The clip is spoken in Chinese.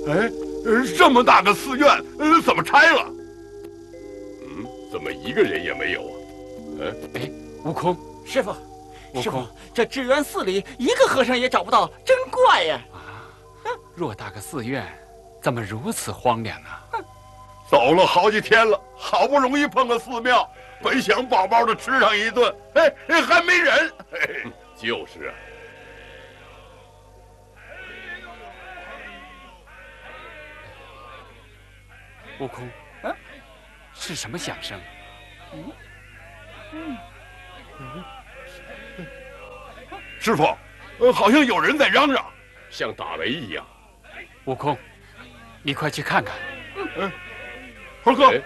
哎，这么大个寺院，怎么拆了？ 怎么一个人也没有啊？ 哎，悟空， 师傅， 悟空， 这智源寺里一个和尚也找不到，真怪呀！ 偌大个寺院，怎么如此荒凉呢？ 走了好几天了，好不容易碰个寺庙，本想饱饱的吃上一顿，还没人。 就是啊。 悟空，是什么响声？ 师傅，好像有人在嚷嚷， 像打雷一样。 悟空，你快去看看。 猴哥。